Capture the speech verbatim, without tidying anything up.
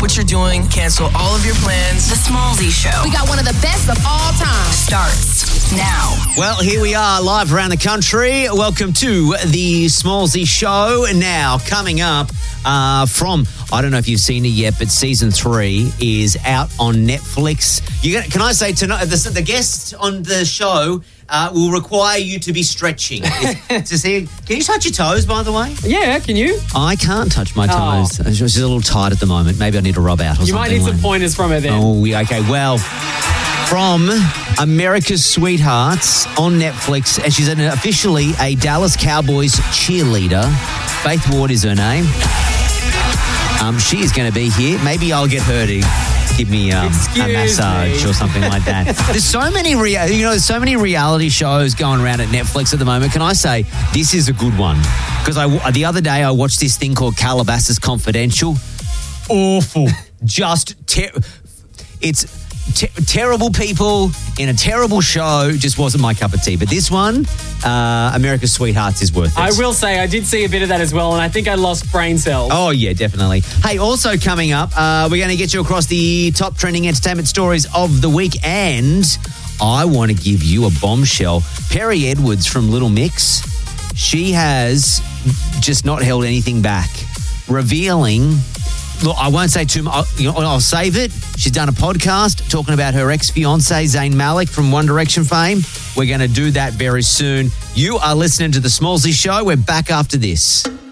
what you're doing, cancel all of your plans. The Smallzy Show. We got one of the best of all time. Starts now. Well, here we are live around the country. Welcome to the Smallzy Show. Now, coming up uh, from, I don't know if you've seen it yet, but season three is out on Netflix. You're gonna, can I say tonight, the, the guest on the show uh, will require you to be stretching. to see, can you touch your toes, by the way? Yeah, can you? I can't touch my Oh. toes. It's just a little tight at the moment. Maybe I need to rub out or You something. might need some like- pointers from her then. Oh, yeah, okay. Well, from America's Sweethearts on Netflix, and she's an, officially a Dallas Cowboys cheerleader. Faith Ward is her name. Um, she is going to be here. Maybe I'll get her to give me um, a Excuse massage me. or something like that. There's so many, rea- you know, there's so many reality shows going around at Netflix at the moment. Can I say this is a good one? Because I the other day I watched this thing called Calabasas Confidential. Awful, just ter- it's. Te- terrible people in a terrible show. Just wasn't my cup of tea. But this one, uh, America's Sweethearts, is worth it. I will say I did see a bit of that as well, and I think I lost brain cells. Oh, yeah, definitely. Hey, also coming up, uh, we're going to get you across the top trending entertainment stories of the week, and I want to give you a bombshell. Perry Edwards from Little Mix, she has just not held anything back, revealing... Look, I won't say too much. You know, I'll save it. She's done a podcast talking about her ex-fiancé, Zayn Malik, from One Direction fame. We're going to do that very soon. You are listening to The Smallzy Show. We're back after this.